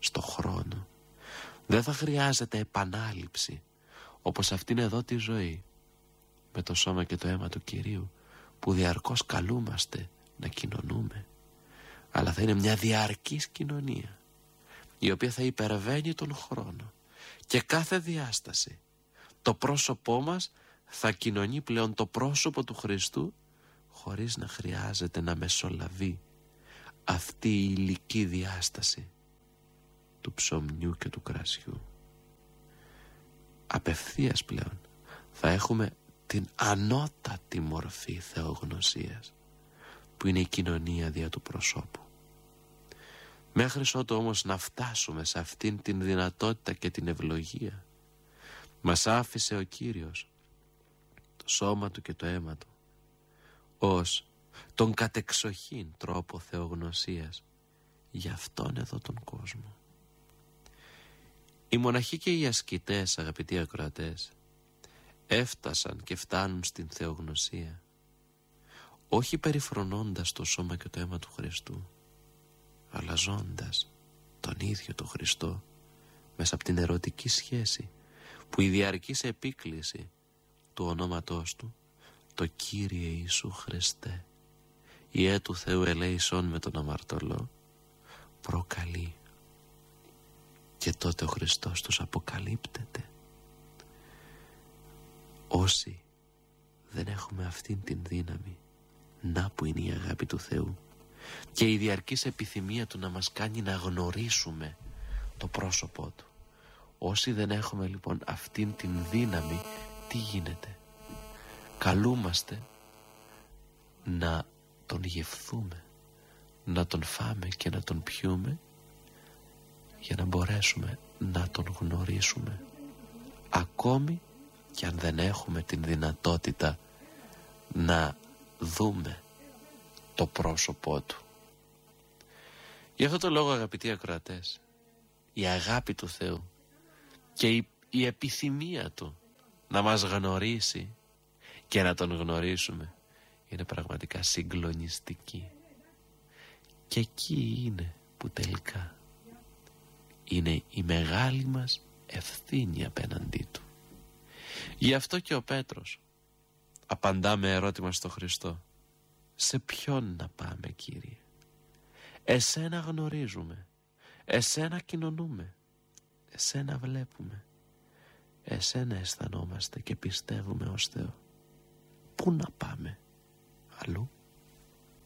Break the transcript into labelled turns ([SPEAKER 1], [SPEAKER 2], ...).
[SPEAKER 1] στο χρόνο. Δεν θα χρειάζεται επανάληψη, όπως αυτήν εδώ τη ζωή, με το σώμα και το αίμα του Κυρίου, που διαρκώς καλούμαστε να κοινωνούμε. Αλλά θα είναι μια διαρκής κοινωνία, η οποία θα υπερβαίνει τον χρόνο και κάθε διάσταση. Το πρόσωπό μας θα κοινωνεί πλέον το πρόσωπο του Χριστού, χωρίς να χρειάζεται να μεσολαβεί αυτή η υλική διάσταση του ψωμιού και του κρασιού. Απευθείας πλέον θα έχουμε την ανώτατη μορφή θεογνωσίας, που είναι η κοινωνία δια του προσώπου. Μέχρι ότου όμως να φτάσουμε σε αυτήν την δυνατότητα και την ευλογία, μας άφησε ο Κύριος το σώμα του και το αίμα του ως τον κατεξοχήν τρόπο θεογνωσίας για αυτόν εδώ τον κόσμο. Οι μοναχοί και οι ασκητές, αγαπητοί ακροατές, έφτασαν και φτάνουν στην θεογνωσία όχι περιφρονώντας το σώμα και το αίμα του Χριστού, αλλά ζώντας τον ίδιο τον Χριστό μέσα από την ερωτική σχέση που η διαρκής επίκληση του ονόματός του, το Κύριε Ιησού Χριστέ, Ιε του Θεού ελέησον με τον αμαρτωλό, προκαλεί. Και τότε ο Χριστός τους αποκαλύπτεται. Όσοι δεν έχουμε αυτήν την δύναμη, να που είναι η αγάπη του Θεού και η διαρκής επιθυμία του να μας κάνει να γνωρίσουμε το πρόσωπό του. Όσοι δεν έχουμε λοιπόν αυτήν την δύναμη, τι γίνεται? Καλούμαστε να τον γευθούμε, να τον φάμε και να τον πιούμε, για να μπορέσουμε να τον γνωρίσουμε, ακόμη και αν δεν έχουμε την δυνατότητα να δούμε το πρόσωπό του. Γι' αυτό το λόγο, αγαπητοί ακροατές, η αγάπη του Θεού και η επιθυμία του να μας γνωρίσει και να τον γνωρίσουμε είναι πραγματικά συγκλονιστική. Και εκεί είναι που τελικά είναι η μεγάλη μας ευθύνη απέναντί του. Γι' αυτό και ο Πέτρος απαντά με ερώτημα στο Χριστό: σε ποιον να πάμε, Κύριε? Εσένα γνωρίζουμε, εσένα κοινωνούμε, εσένα βλέπουμε, εσένα αισθανόμαστε και πιστεύουμε ως Θεό. Πού να πάμε αλλού?